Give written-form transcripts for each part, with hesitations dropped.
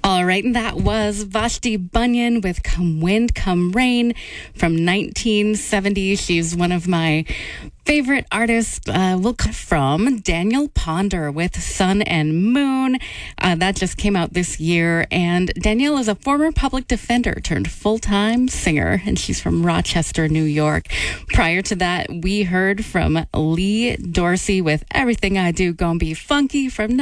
All right, and that was Vashti Bunyan with Come Wind, Come Rain from 1970. She's one of my favorite artists. We'll cut from Daniel Ponder with Sun and Moon. That just came out this year. And Danielle is a former public defender turned full-time singer, and she's from Rochester, New York. Prior to that, we heard from Lee Dorsey with Everything I Do Gon' Be Funky from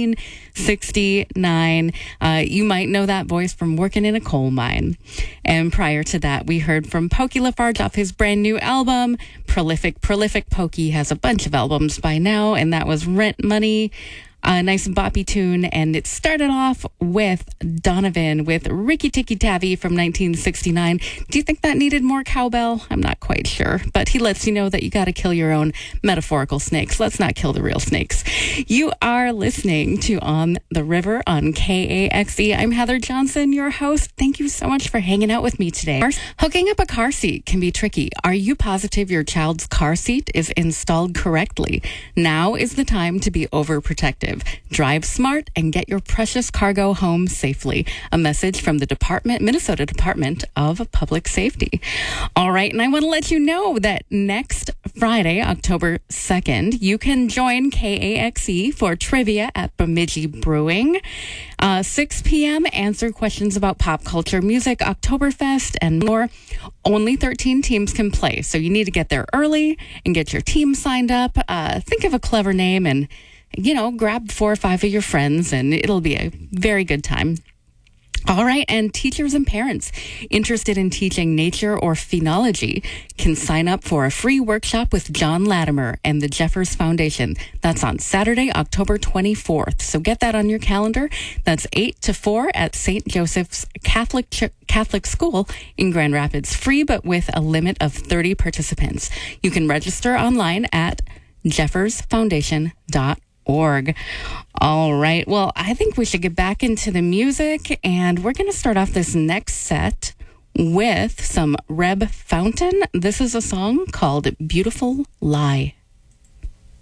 1969. You might know that voice from Working in a Coal Mine. And prior to that, we heard from Pokey LaFarge off his brand new album, Prolific. Pokey has a bunch of albums by now, and that was Rent Money. A nice boppy tune, and it started off with Donovan with Ricky Tikki Tavi from 1969. Do you think that needed more cowbell? I'm not quite sure, but he lets you know that you got to kill your own metaphorical snakes. Let's not kill the real snakes. You are listening to On the River on KAXE. I'm Heather Johnson, your host. Thank you so much for hanging out with me today. Hooking up a car seat can be tricky. Are you positive your child's car seat is installed correctly? Now is the time to be overprotective. Drive smart and get your precious cargo home safely. A message from the Minnesota Department of Public Safety. All right, and I want to let you know that next Friday, October 2nd, you can join KAXE for trivia at Bemidji Brewing. 6 p.m., answer questions about pop culture, music, Oktoberfest, and more. Only 13 teams can play, so you need to get there early and get your team signed up. Think of a clever name and grab 4 or 5 of your friends, and it'll be a very good time. All right, and teachers and parents interested in teaching nature or phenology can sign up for a free workshop with John Latimer and the Jeffers Foundation. That's on Saturday, October 24th. So get that on your calendar. That's 8 to 4 at St. Joseph's Catholic School in Grand Rapids. Free, but with a limit of 30 participants. You can register online at jeffersfoundation.org. All right. Well, I think we should get back into the music, and we're going to start off this next set with some Reb Fountain. This is a song called Beautiful Lie.